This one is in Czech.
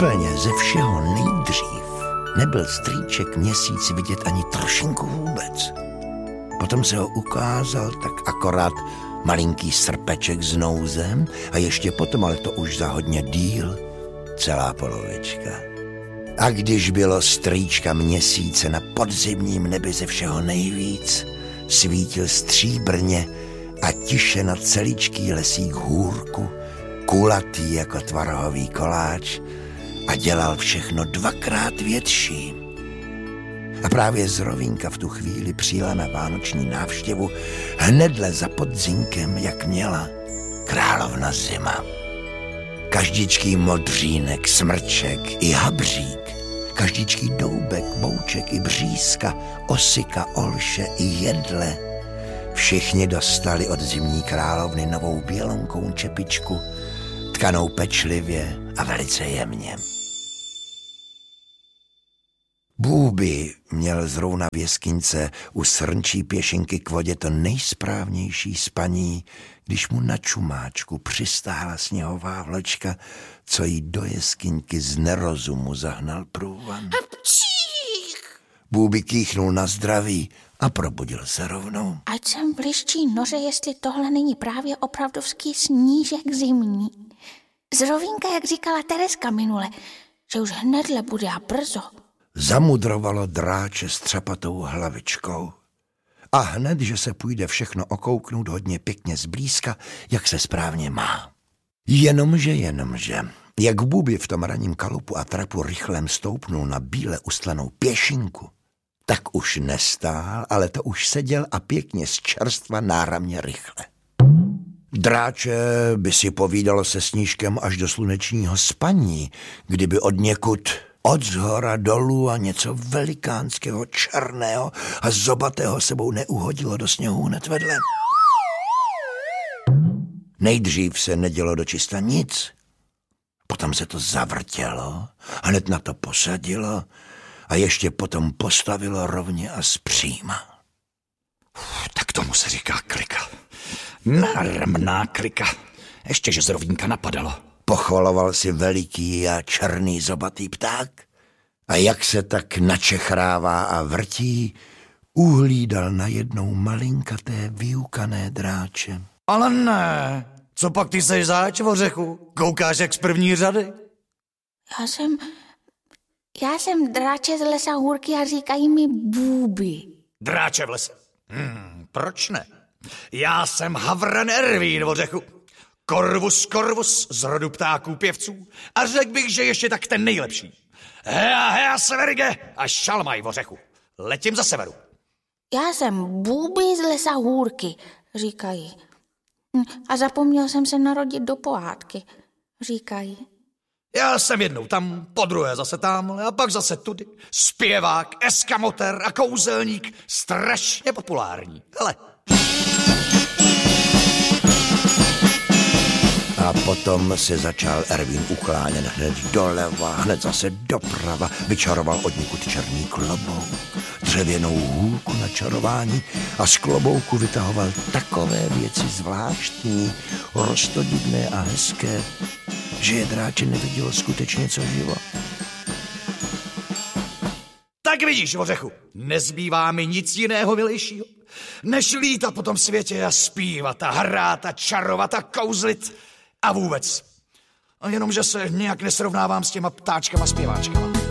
Úplně ze všeho nejdřív nebyl strýček Měsíc vidět ani trošinku vůbec. Potom se ho ukázal tak akorát malinký srpeček s nouzem a ještě potom, ale to už za hodně díl, celá polovička. A když bylo strýčka Měsíce na podzimním nebi ze všeho nejvíc, svítil stříbrně a tiše na celičký lesík hůrku, kulatý jako tvarohový koláč a dělal všechno dvakrát větší. A právě Zrovínka v tu chvíli přijela na vánoční návštěvu hnedle za podzinkem, jak měla královna zima. Každičký modřínek, smrček i habřík, každičký doubek, bouček i břízka, osika, olše i jedle. Všichni dostali od zimní královny novou bělonkou čepičku, tkanou pečlivě a velice jemně. Bůby měl zrovna v jeskyňce u srnčí pěšinky k vodě to nejsprávnější spaní, když mu na čumáčku přistála sněhová vločka, co jí do jeskyňky z nerozumu zahnal průvan. Bůby kýchnul na zdraví a probudil se rovnou. Ať sem bližčí noře, jestli tohle není právě opravdovský snížek zimní. Zrovínka, jak říkala Tereska minule, že už hnedle bude a brzo. Zamudrovalo dráče s třepatou hlavičkou. A hned, že se půjde všechno okouknout hodně pěkně zblízka, jak se správně má. Jenomže, jak Bůby v tom ranním kalupu a trapu rychlem stoupnul na bíle ustlanou pěšinku, tak už nestál, ale to už seděl a pěkně z čerstva náramně rychle. Dráče by si povídalo se Snížkem až do slunečního spaní, kdyby od někud od zhora dolů a něco velikánského, černého a zobatého sebou neuhodilo do sněhu hned vedle. Nejdřív se nedělo dočista nic, potom se to zavrtělo, hned na to posadilo a ještě potom postavilo rovně a zpříma. Tak tomu se říká klika. Náramná klika. Ještě, že Zrovínka napadalo. Pochvaloval si veliký a černý zobatý pták a jak se tak načechrává a vrtí, uhlídal najednou malinkaté vyukané dráče. Ale ne, co pak ty seš zač, Vořechu? Koukáš jak z první řady? Já jsem dráče z lesa hůrky a říkají mi Bůby. Dráče v lese? Proč ne? Já jsem Havran Ervín, Vořechu. Korvus z rodu ptáků pěvců a řekl bych, že ještě tak ten nejlepší. Hea severige a šalmaj, Vořechu. Letím za severu. Já jsem Bůby z lesa hůrky, říkají. A zapomněl jsem se narodit do pohádky, říkají. Já jsem jednou tam, podruhé zase tamhle a pak zase tudy. Zpěvák, eskamoter a kouzelník, strašně populární. Hele. A potom se začal Ervín uklánět hned doleva, hned zase doprava, vyčaroval od někud černý klobouk, dřevěnou hůlku na čarování a z klobouku vytahoval takové věci zvláštní, roztodivné a hezké, že je dráče nevidělo skutečně co živo. Tak vidíš, Vořechu, nezbývá mi nic jiného milejšího, než lítat po tom světě a zpívat a hrát a čarovat a kouzlit a vůbec. A jenomže se nějak nesrovnávám s těma ptáčkama zpěváčkama.